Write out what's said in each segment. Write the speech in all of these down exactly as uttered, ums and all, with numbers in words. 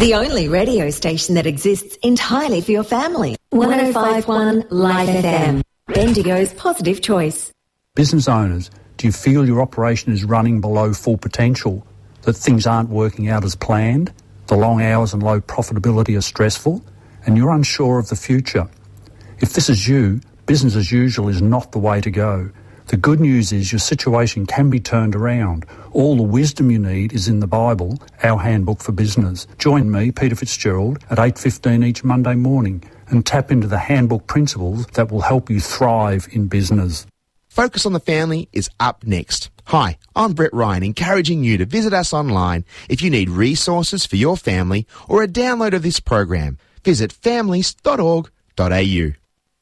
The only radio station that exists entirely for your family. one oh five point one Live F M. Bendigo's positive choice. Business owners, do you feel your operation is running below full potential, that things aren't working out as planned, the long hours and low profitability are stressful, and you're unsure of the future? If this is you, business as usual is not the way to go. The good news is your situation can be turned around. All the wisdom you need is in the Bible, our handbook for business. Join me, Peter Fitzgerald, at eight fifteen each Monday morning and tap into the handbook principles that will help you thrive in business. Focus on the Family is up next. Hi, I'm Brett Ryan, encouraging you to visit us online if you need resources for your family or a download of this program. Visit families dot org dot a u.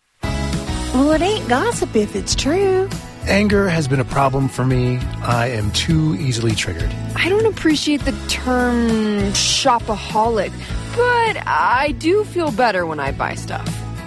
Well, it ain't gossip if it's true. Anger has been a problem for me. I am too easily triggered. I don't appreciate the term shopaholic, but I do feel better when I buy stuff.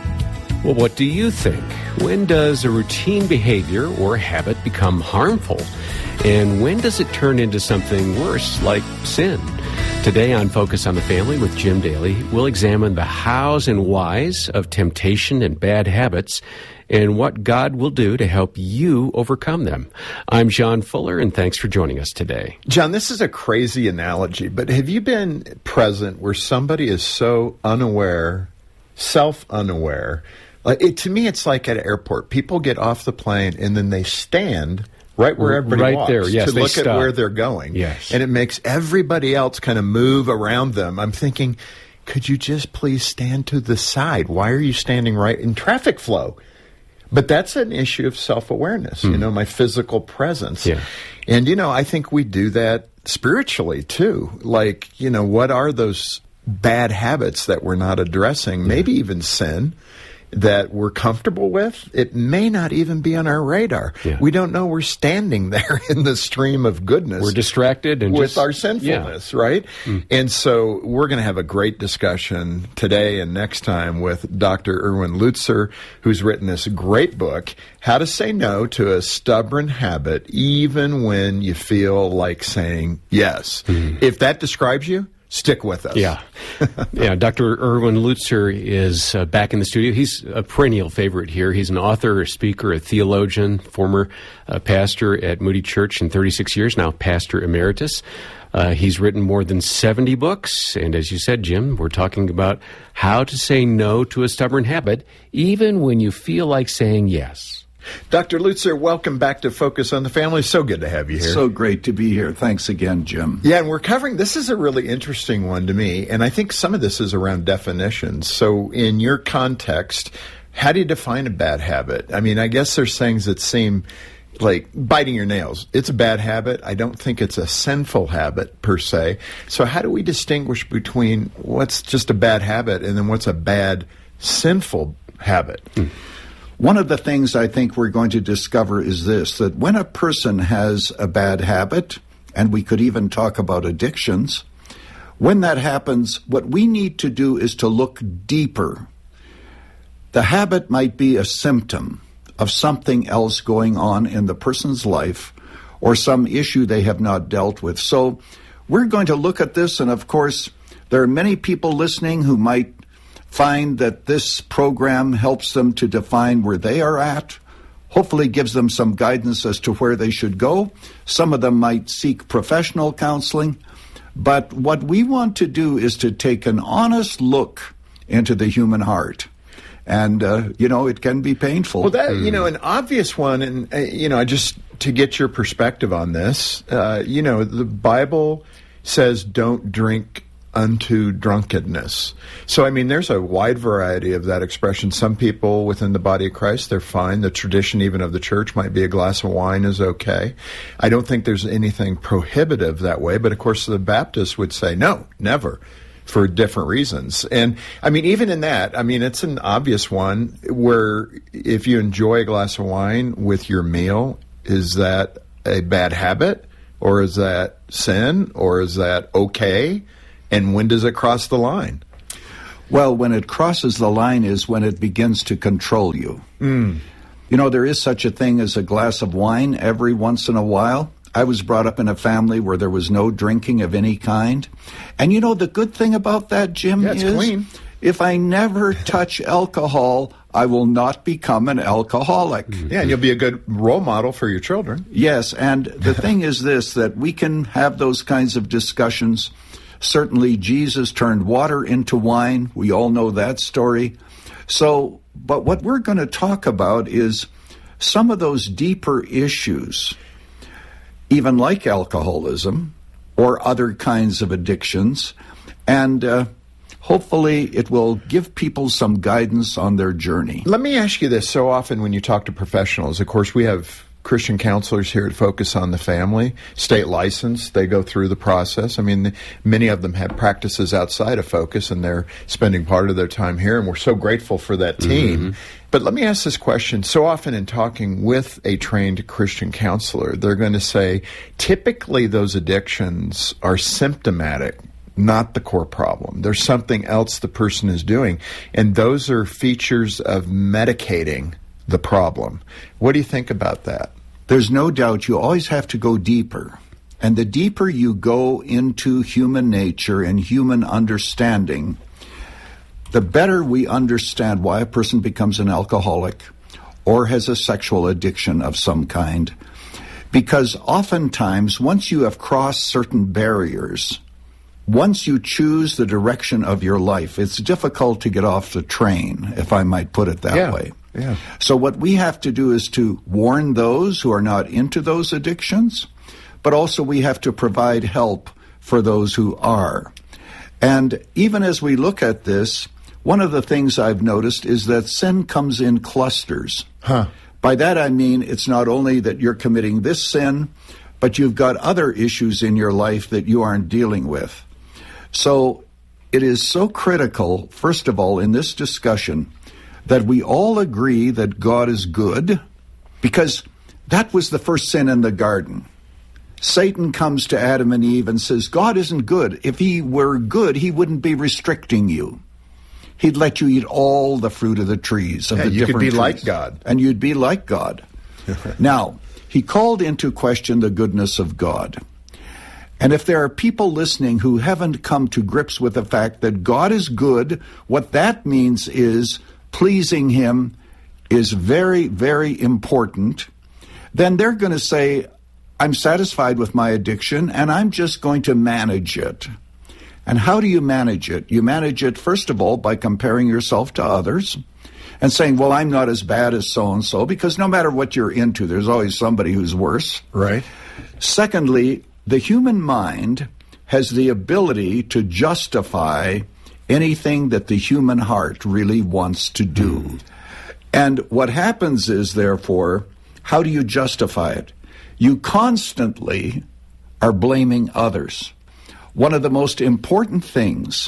Well, what do you think? When does a routine behavior or habit become harmful? And when does it turn into something worse, like sin? Today on Focus on the Family with Jim Daly, we'll examine the hows and whys of temptation and bad habits and what God will do to help you overcome them. I'm John Fuller, and thanks for joining us today. John, this is a crazy analogy, but have you been present where somebody is so unaware, self-unaware? Like it, to me, it's like at an airport. People get off the plane, and then they stand right where everybody right walks there, yes, to look stop. at where they're going. Yes. And it makes everybody else kind of move around them. I'm thinking, could you just please stand to the side? Why are you standing right in traffic flow? But that's an issue of self-awareness, hmm. you know, my physical presence. Yeah. And, you know, I think we do that spiritually, too. Like, you know, what are those bad habits that we're not addressing? Yeah. Maybe even sin that we're comfortable with. It may not even be on our radar. Yeah. We don't know we're standing there in the stream of goodness. We're distracted and with just, our sinfulness, yeah. right? Mm. And so we're going to have a great discussion today and next time with Doctor Erwin Lutzer, who's written this great book, How to Say No to a Stubborn Habit, Even When You Feel Like Saying Yes. Mm. If that describes you, stick with us. Yeah. yeah. Doctor Erwin Lutzer is uh, back in the studio. He's a perennial favorite here. He's an author, a speaker, a theologian, former uh, pastor at Moody Church in thirty-six years, now pastor emeritus. Uh, he's written more than seventy books. And as you said, Jim, we're talking about how to say no to a stubborn habit, even when you feel like saying yes. Doctor Lutzer, welcome back to Focus on the Family. So good to have you here. So great to be here. Thanks again, Jim. Yeah, and we're covering, this is a really interesting one to me, and I think some of this is around definitions. So in your context, how do you define a bad habit? I mean, I guess there's things that seem like biting your nails. It's a bad habit. I don't think it's a sinful habit per se. So how do we distinguish between what's just a bad habit and then what's a bad sinful habit? Hmm. One of the things I think we're going to discover is this, that when a person has a bad habit, and we could even talk about addictions, when that happens, what we need to do is to look deeper. The habit might be a symptom of something else going on in the person's life or some issue they have not dealt with. So we're going to look at this, and of course, there are many people listening who might find that this program helps them to define where they are at, hopefully gives them some guidance as to where they should go. Some of them might seek professional counseling. But what we want to do is to take an honest look into the human heart. And, uh, you know, it can be painful. Well, that, you know, an obvious one, and, uh, you know, just to get your perspective on this, uh, you know, the Bible says don't drink unto drunkenness. So, I mean, there's a wide variety of that expression. Some people within the body of Christ, they're fine. The tradition even of the church might be a glass of wine is okay. I don't think there's anything prohibitive that way, but of course the Baptists would say, no, never, for different reasons. And, I mean, even in that, I mean, it's an obvious one where if you enjoy a glass of wine with your meal, is that a bad habit? Or is that sin? Or is that okay? And when does it cross the line? Well, when it crosses the line is when it begins to control you. Mm. You know, there is such a thing as a glass of wine every once in a while. I was brought up in a family where there was no drinking of any kind. And you know, the good thing about that, Jim, yeah, it's is clean. If I never touch alcohol, I will not become an alcoholic. Yeah, and you'll be a good role model for your children. Yes, and the thing is this, that we can have those kinds of discussions. Certainly, Jesus turned water into wine. We all know that story. So, but what we're going to talk about is some of those deeper issues, even like alcoholism or other kinds of addictions, and uh, hopefully it will give people some guidance on their journey. Let me ask you this. So often when you talk to professionals, of course, we have Christian counselors here at Focus on the Family, state licensed. They go through the process. I mean, many of them have practices outside of Focus, and they're spending part of their time here, and we're so grateful for that team. Mm-hmm. But let me ask this question. So often in talking with a trained Christian counselor, they're going to say, typically those addictions are symptomatic, not the core problem. There's something else the person is doing, and those are features of medicating the problem. What do you think about that? There's no doubt you always have to go deeper. And the deeper you go into human nature and human understanding, the better we understand why a person becomes an alcoholic or has a sexual addiction of some kind. Because oftentimes, once you have crossed certain barriers, once you choose the direction of your life, it's difficult to get off the train, if I might put it that yeah. way. Yeah. So what we have to do is to warn those who are not into those addictions, but also we have to provide help for those who are. And even as we look at this, one of the things I've noticed is that sin comes in clusters. Huh. By that I mean it's not only that you're committing this sin, but you've got other issues in your life that you aren't dealing with. So it is so critical, first of all, in this discussion, that we all agree that God is good, because that was the first sin in the garden. Satan comes to Adam and Eve and says, God isn't good. If he were good, he wouldn't be restricting you. He'd let you eat all the fruit of the trees. Of yeah, the you different could be trees, like God. And you'd be like God. Now, he called into question the goodness of God. And if there are people listening who haven't come to grips with the fact that God is good, what that means is pleasing him is very, very important, then they're going to say, I'm satisfied with my addiction and I'm just going to manage it. And how do you manage it? You manage it, first of all, by comparing yourself to others and saying, well, I'm not as bad as so-and-so, because no matter what you're into, there's always somebody who's worse. Right. Secondly, the human mind has the ability to justify anything that the human heart really wants to do. Mm. And what happens is, therefore, how do you justify it? You constantly are blaming others. One of the most important things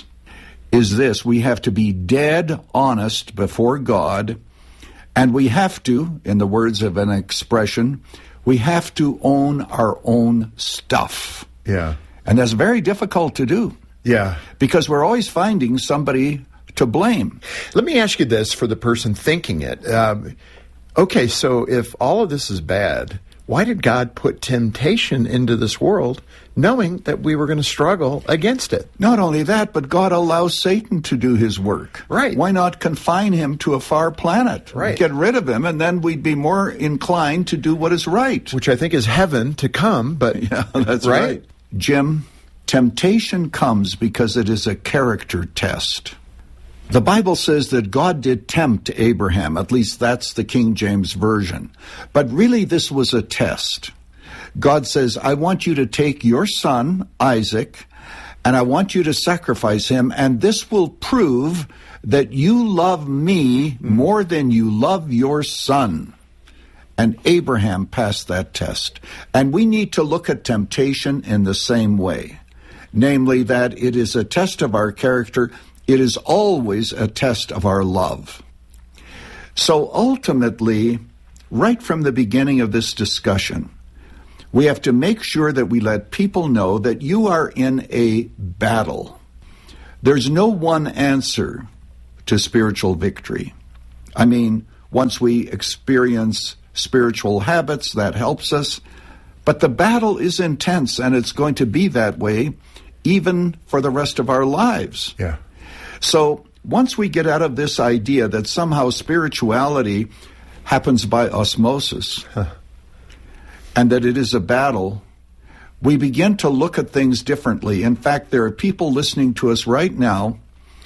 is this: we have to be dead honest before God, and we have to, in the words of an expression, we have to own our own stuff. Yeah. And that's very difficult to do. Yeah. Because we're always finding somebody to blame. Let me ask you this for the person thinking it. Um, okay, so if all of this is bad, why did God put temptation into this world knowing that we were going to struggle against it? Not only that, but God allows Satan to do his work. Right. Why not confine him to a far planet? Right. Get rid of him, and then we'd be more inclined to do what is right. Which I think is heaven to come, but... Yeah, that's right. right. Jim, temptation comes because it is a character test. The Bible says that God did tempt Abraham, at least that's the King James Version. But really this was a test. God says, I want you to take your son, Isaac, and I want you to sacrifice him, and this will prove that you love me more than you love your son. And Abraham passed that test. And we need to look at temptation in the same way. Namely, that it is a test of our character. It is always a test of our love. So ultimately, right from the beginning of this discussion, we have to make sure that we let people know that you are in a battle. There's no one answer to spiritual victory. I mean, once we experience spiritual habits, that helps us. But the battle is intense, and it's going to be that way even for the rest of our lives. Yeah. So once we get out of this idea that somehow spirituality happens by osmosis, huh. and that it is a battle, we begin to look at things differently. In fact, there are people listening to us right now,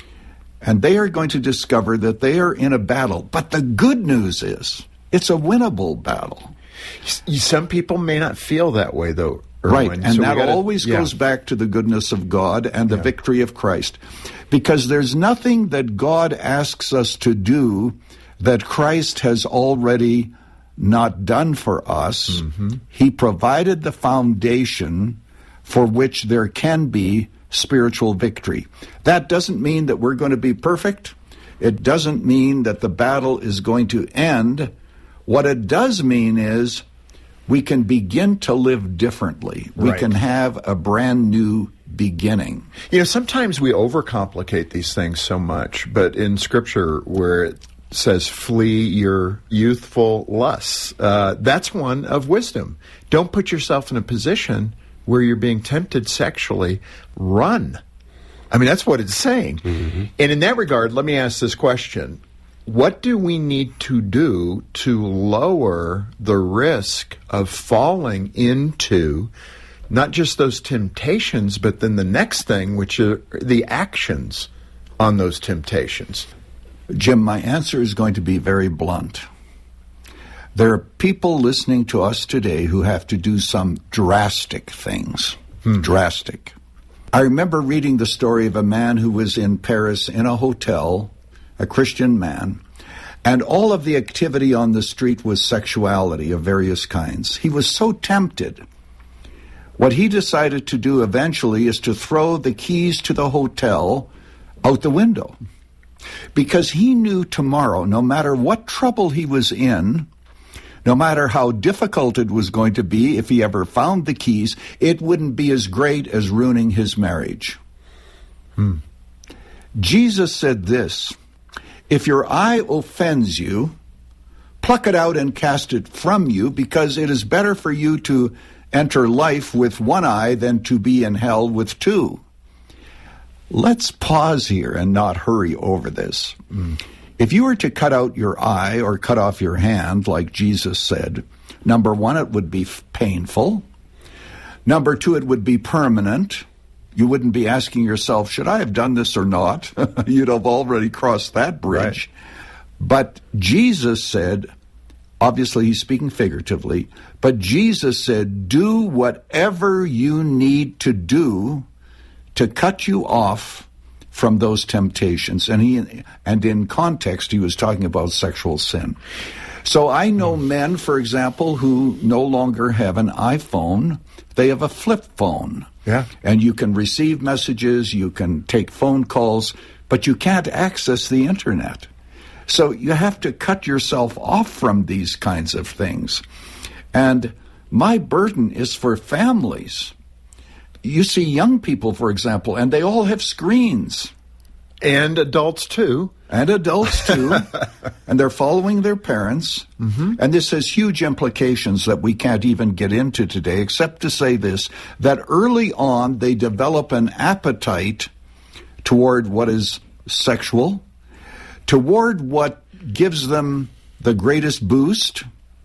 and they are going to discover that they are in a battle. But the good news is, it's a winnable battle. Some people may not feel that way, though, Erwin. Right, and so that gotta, always yeah. goes back to the goodness of God and the yeah. victory of Christ. Because there's nothing that God asks us to do that Christ has already not done for us. Mm-hmm. He provided the foundation for which there can be spiritual victory. That doesn't mean that we're going to be perfect. It doesn't mean that the battle is going to end. What it does mean is we can begin to live differently. We right. can have a brand new beginning. You know, sometimes we overcomplicate these things so much, but in Scripture where it says flee your youthful lusts, uh, that's one of wisdom. Don't put yourself in a position where you're being tempted sexually. Run. I mean, that's what it's saying. Mm-hmm. And in that regard, let me ask this question. What do we need to do to lower the risk of falling into not just those temptations, but then the next thing, which are the actions on those temptations? Jim, my answer is going to be very blunt. There are people listening to us today who have to do some drastic things. Hmm. Drastic. I remember reading the story of a man who was in Paris in a hotel, a Christian man, and all of the activity on the street was sexuality of various kinds. He was so tempted. What he decided to do eventually is to throw the keys to the hotel out the window, because he knew tomorrow, no matter what trouble he was in, no matter how difficult it was going to be, if he ever found the keys, it wouldn't be as great as ruining his marriage. Hmm. Jesus said this, if your eye offends you, pluck it out and cast it from you, because it is better for you to enter life with one eye than to be in hell with two. Let's pause here and not hurry over this. Mm. If you were to cut out your eye or cut off your hand, like Jesus said, number one, it would be painful. Number two, it would be permanent. You wouldn't be asking yourself, should I have done this or not? You'd have already crossed that bridge. Right. But Jesus said, obviously he's speaking figuratively, but Jesus said, do whatever you need to do to cut you off from those temptations. And he, and in context, he was talking about sexual sin. So I know mm. men, for example, who no longer have an iPhone. They have a flip phone. Yeah. And you can receive messages, you can take phone calls, but you can't access the internet. So you have to cut yourself off from these kinds of things. And my burden is for families. You see young people, for example, and they all have screens. And adults, too. And adults, too. And they're following their parents. Mm-hmm. And this has huge implications that we can't even get into today, except to say this, that early on they develop an appetite toward what is sexual, toward what gives them the greatest boost.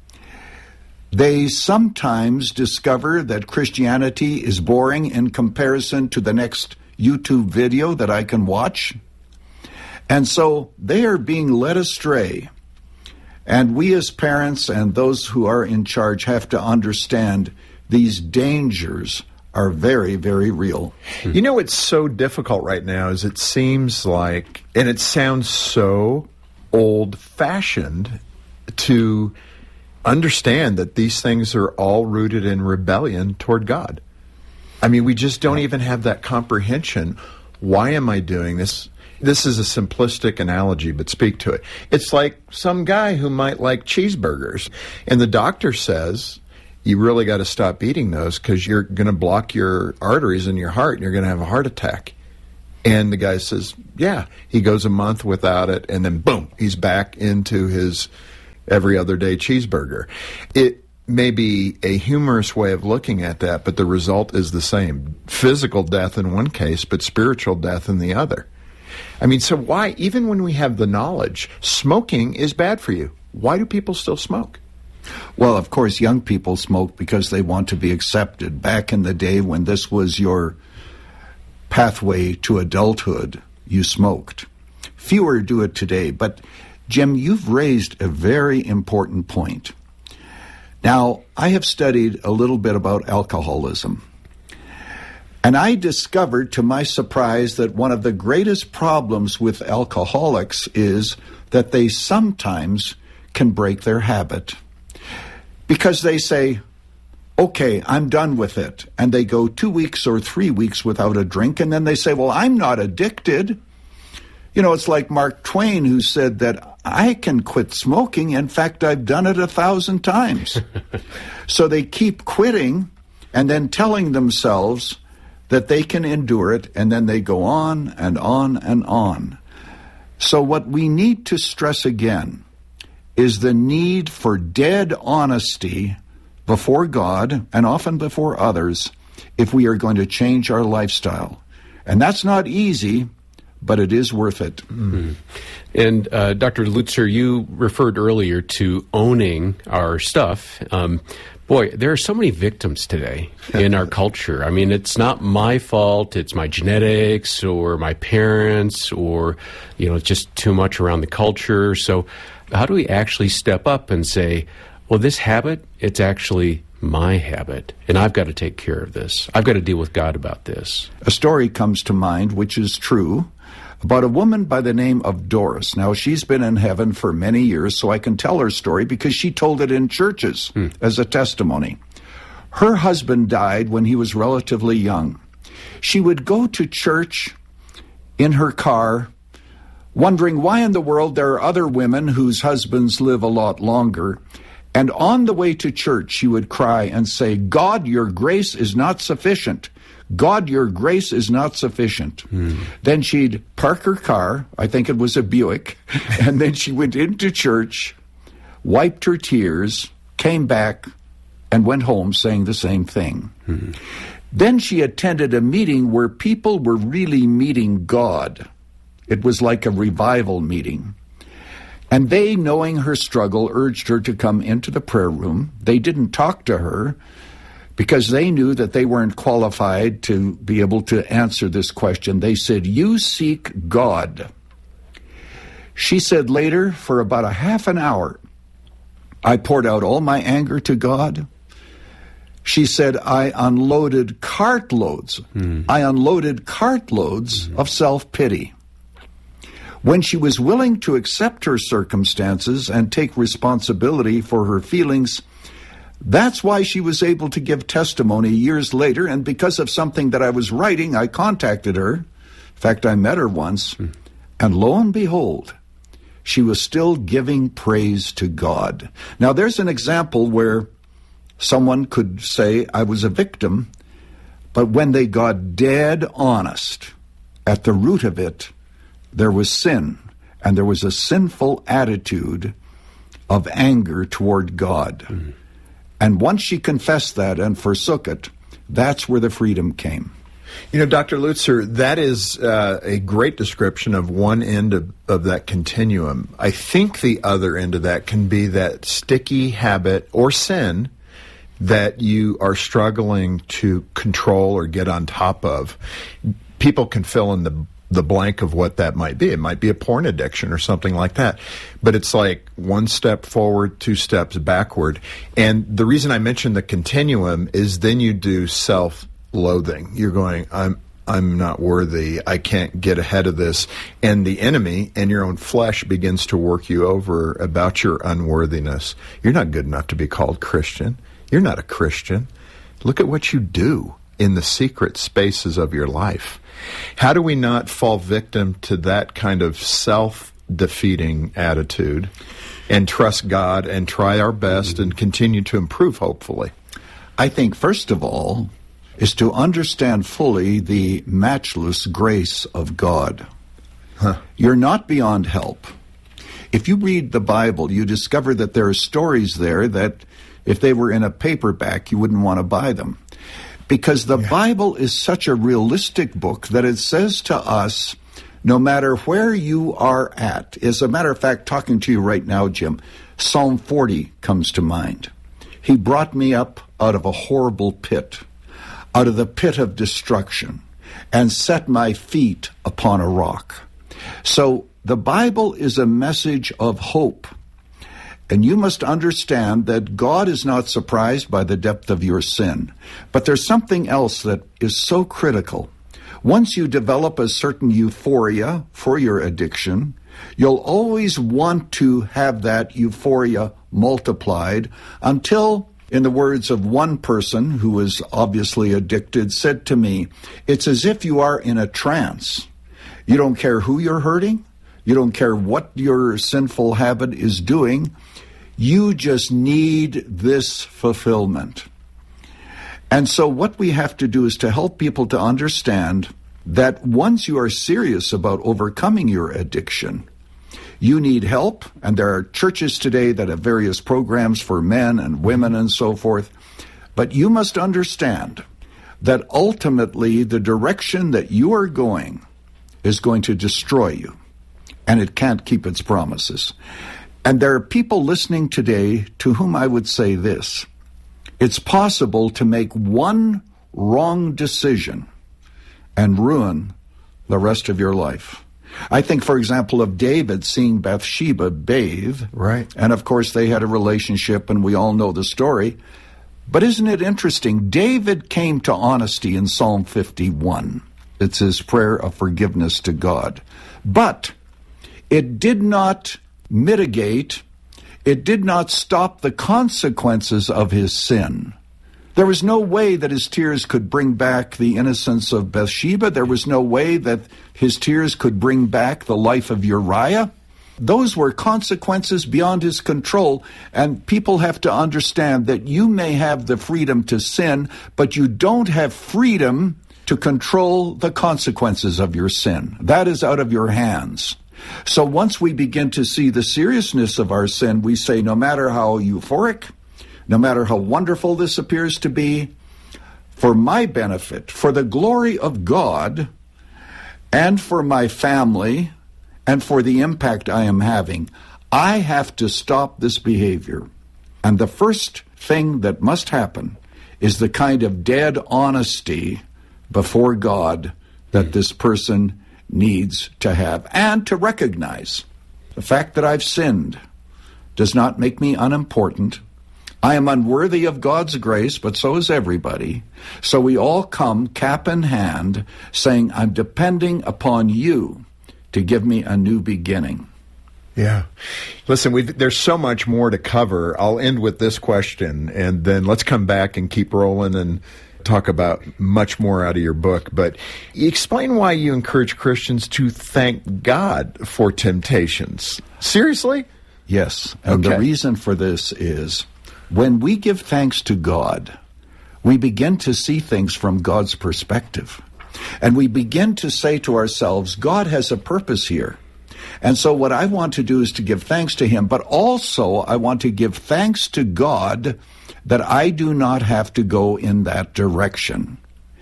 They sometimes discover that Christianity is boring in comparison to the next YouTube video that I can watch. And so they are being led astray. And we as parents and those who are in charge have to understand these dangers are very, very real. You know what's so difficult right now is it seems like, and it sounds so old-fashioned to understand that these things are all rooted in rebellion toward God. I mean, we just don't even have that comprehension. Why am I doing this? This is a simplistic analogy, but speak to it. It's like some guy who might like cheeseburgers, and the doctor says, you really got to stop eating those because you're going to block your arteries in your heart and you're going to have a heart attack. And the guy says, yeah. He goes a month without it, and then boom, he's back into his every other day cheeseburger. It may be a humorous way of looking at that, but the result is the same. Physical death in one case, but spiritual death in the other. I mean, so why, even when we have the knowledge, smoking is bad for you, why do people still smoke? Well, of course, young people smoke because they want to be accepted. Back in the day when this was your pathway to adulthood, you smoked. Fewer do it today. But, Jim, you've raised a very important point. Now, I have studied a little bit about alcoholism. And I discovered, to my surprise, that one of the greatest problems with alcoholics is that they sometimes can break their habit. Because they say, okay, I'm done with it. And they go two weeks or three weeks without a drink. And then they say, well, I'm not addicted. You know, it's like Mark Twain, who said that I can quit smoking. In fact, I've done it a thousand times. So they keep quitting and then telling themselves that they can endure it. And then they go on and on and on. So what we need to stress again is the need for dead honesty before God and often before others if we are going to change our lifestyle. And that's not easy, but it is worth it. Mm-hmm. And uh, Doctor Lutzer, you referred earlier to owning our stuff. Um, boy, there are so many victims today in our culture. I mean, it's not my fault. It's my genetics or my parents or, you know, just too much around the culture. So how do we actually step up and say, well, this habit, it's actually my habit, and I've got to take care of this. I've got to deal with God about this. A story comes to mind, which is true, about a woman by the name of Doris. Now, she's been in heaven for many years, so I can tell her story because she told it in churches hmm. as a testimony. Her husband died when he was relatively young. She would go to church in her car, wondering why in the world there are other women whose husbands live a lot longer. And on the way to church, she would cry and say, God, your grace is not sufficient. God, your grace is not sufficient. Mm. Then she'd park her car, I think it was a Buick, and then she went into church, wiped her tears, came back, and went home saying the same thing. Mm. Then she attended a meeting where people were really meeting God. It was like a revival meeting. And they, knowing her struggle, urged her to come into the prayer room. They didn't talk to her because they knew that they weren't qualified to be able to answer this question. They said, you seek God. She said later, for about a half an hour, I poured out all my anger to God. She said, I unloaded cartloads. Mm. I unloaded cartloads mm. of self-pity. When she was willing to accept her circumstances and take responsibility for her feelings, that's why she was able to give testimony years later. And because of something that I was writing, I contacted her. In fact, I met her once. Mm. And lo and behold, she was still giving praise to God. Now, there's an example where someone could say, I was a victim, but when they got dead honest, at the root of it, there was sin, and there was a sinful attitude of anger toward God. Mm-hmm. And once she confessed that and forsook it, that's where the freedom came. You know, Doctor Lutzer, that is uh, a great description of one end of, of that continuum. I think the other end of that can be that sticky habit or sin that you are struggling to control or get on top of. People can fill in the the blank of what that might be. It might be a porn addiction or something like that. But it's like one step forward, two steps backward. And the reason I mentioned the continuum is then you do self-loathing. You're going, I'm I'm not worthy. I can't get ahead of this. And the enemy and your own flesh begins to work you over about your unworthiness. You're not good enough to be called Christian. You're not a Christian. Look at what you do in the secret spaces of your life. How do we not fall victim to that kind of self-defeating attitude and trust God and try our best and continue to improve, hopefully? I think, first of all, is to understand fully the matchless grace of God. Huh. You're not beyond help. If you read the Bible, you discover that there are stories there that If they were in a paperback, you wouldn't want to buy them. Because the yeah. Bible is such a realistic book that it says to us, no matter where you are at, as a matter of fact, talking to you right now, Jim, Psalm forty comes to mind. He brought me up out of a horrible pit, out of the pit of destruction, and set my feet upon a rock. So the Bible is a message of hope. And you must understand that God is not surprised by the depth of your sin. But there's something else that is so critical. Once you develop a certain euphoria for your addiction, you'll always want to have that euphoria multiplied until, in the words of one person who is obviously addicted, said to me, it's as if you are in a trance. You don't care who you're hurting. You don't care what your sinful habit is doing. You just need this fulfillment. And so what we have to do is to help people to understand that once you are serious about overcoming your addiction, you need help. And there are churches today that have various programs for men and women and so forth. But you must understand that ultimately the direction that you are going is going to destroy you. And it can't keep its promises. And there are people listening today to whom I would say this. It's possible to make one wrong decision and ruin the rest of your life. I think, for example, of David seeing Bathsheba bathe. Right. And, of course, they had a relationship, and we all know the story. But isn't it interesting? David came to honesty in Psalm fifty-one. It's his prayer of forgiveness to God. But it did not mitigate, it did not stop the consequences of his sin. There was no way that his tears could bring back the innocence of Bathsheba. There was no way that his tears could bring back the life of Uriah. Those were consequences beyond his control, and people have to understand that you may have the freedom to sin, but you don't have freedom to control the consequences of your sin. That is out of your hands. So once we begin to see the seriousness of our sin, we say, no matter how euphoric, no matter how wonderful this appears to be, for my benefit, for the glory of God, and for my family, and for the impact I am having, I have to stop this behavior. And the first thing that must happen is the kind of dead honesty before God that this person needs to have, and to recognize the fact that I've sinned does not make me unimportant. I am unworthy of God's grace, but so is everybody. So we all come cap in hand saying, I'm depending upon you to give me a new beginning. Yeah. Listen, we've, there's so much more to cover. I'll end with this question, and then let's come back and keep rolling and talk about much more out of your book. But explain why you encourage Christians to thank God for temptations. Seriously? Yes. And okay. The reason for this is when we give thanks to God, we begin to see things from God's perspective. And we begin to say to ourselves, God has a purpose here. And so what I want to do is to give thanks to him, but also I want to give thanks to God that I do not have to go in that direction.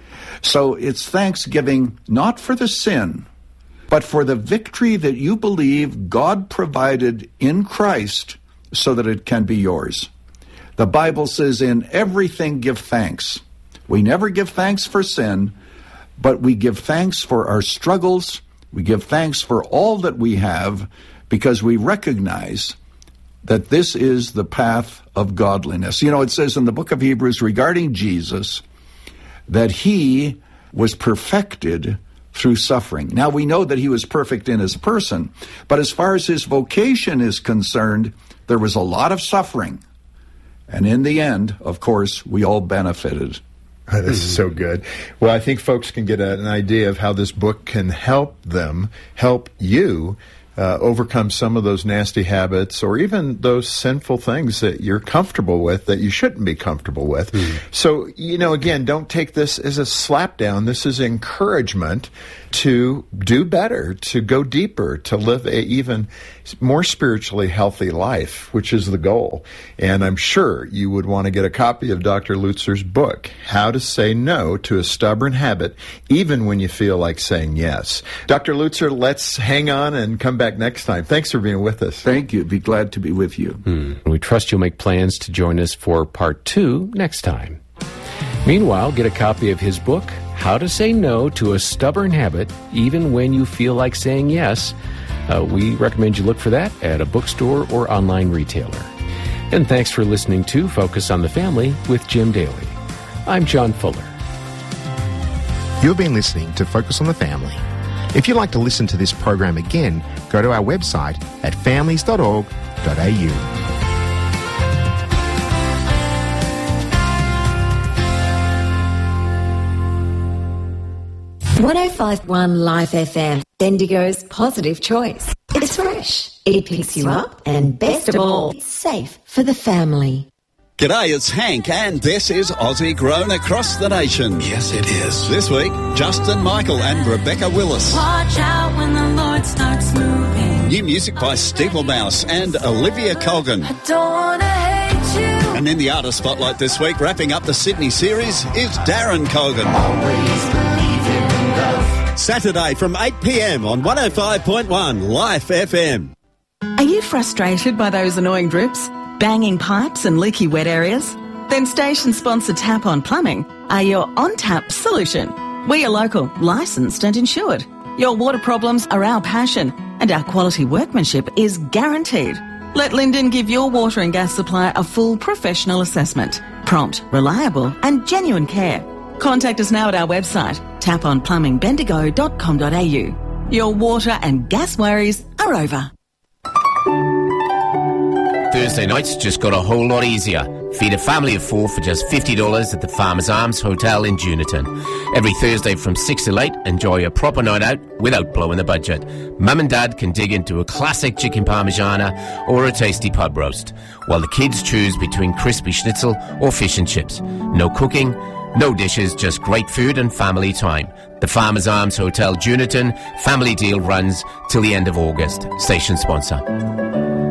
So it's thanksgiving not for the sin, but for the victory that you believe God provided in Christ so that it can be yours. The Bible says, in everything give thanks. We never give thanks for sin, but we give thanks for our struggles. We give thanks for all that we have because we recognize that this is the path of godliness. You know, it says in the book of Hebrews regarding Jesus that he was perfected through suffering. Now, we know that he was perfect in his person, but as far as his vocation is concerned, there was a lot of suffering. And in the end, of course, we all benefited. Oh, this is so good. Well, I think folks can get an idea of how this book can help them, help you uh, overcome some of those nasty habits or even those sinful things that you're comfortable with that you shouldn't be comfortable with. Mm. So, you know, again, don't take this as a slap down. This is encouragement to do better, to go deeper, to live a even more spiritually healthy life, which is the goal. And I'm sure you would want to get a copy of Doctor Lutzer's book, How to Say No to a Stubborn Habit, even when you feel like saying yes. Doctor Lutzer, let's hang on and come back next time. Thanks for being with us. Thank you. Be glad to be with you. Hmm. We trust you'll make plans to join us for part two next time. Meanwhile, get a copy of his book, How to Say No to a Stubborn Habit, even when you feel like saying yes. Uh, we recommend you look for that at a bookstore or online retailer. And thanks for listening to Focus on the Family with Jim Daly. I'm John Fuller. You've been listening to Focus on the Family. If you'd like to listen to this program again, go to our website at families dot org dot a u. one oh five point one Life F M, Bendigo's positive choice. It's fresh, it picks you up, and best of all, it's safe for the family. G'day, it's Hank, and this is Aussie Grown Across the Nation. Yes, it is. This week, Justin Michael and Rebecca Willis. Watch out when the Lord starts moving. New music by Steeplemouse and Olivia Colgan. I don't wanna hate you. And in the artist spotlight this week, wrapping up the Sydney series, is Darren Colgan. Always believe in love. Saturday from eight p.m. on one oh five point one Life F M. Are you frustrated by those annoying drips, banging pipes and leaky wet areas? Then station sponsor Tap On Plumbing are your on-tap solution. We are local, licensed and insured. Your water problems are our passion and our quality workmanship is guaranteed. Let Linden give your water and gas supply a full professional assessment. Prompt, reliable and genuine care. Contact us now at our website, tap on plumbing bendigo dot com dot a u. Your water and gas worries are over. Thursday nights just got a whole lot easier. Feed a family of four for just fifty dollars at the Farmers Arms Hotel in Juniton. Every Thursday from six till eight, enjoy a proper night out without blowing the budget. Mum and Dad can dig into a classic chicken parmigiana or a tasty pub roast, while the kids choose between crispy schnitzel or fish and chips. No cooking, no dishes, just great food and family time. The Farmers Arms Hotel Juniton family deal runs till the end of August. Station sponsor.